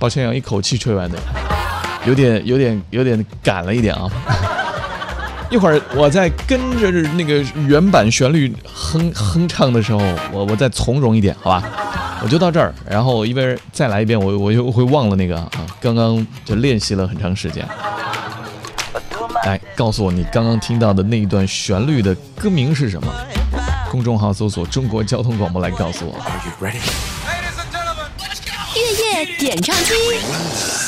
抱歉，要一口气吹完的，有点赶了一点啊。一会儿我在跟着那个原版旋律哼唱的时候，我再从容一点，好吧？我就到这儿，然后一边再来一遍，我又会忘了那个啊，刚刚就练习了很长时间。来，告诉我你刚刚听到的那一段旋律的歌名是什么？公众号搜索中国交通广播来告诉我。 月夜点唱机。